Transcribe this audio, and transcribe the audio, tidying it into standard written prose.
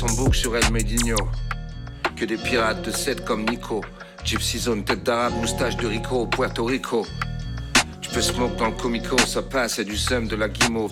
son bouc sur El Medino. Que des pirates de 7 comme Nico. Gypsy Zone, tête d'arabe, moustache de Rico, Puerto Rico. Tu peux smoke dans le comico, ça passe, y'a du seum, de la guimauve.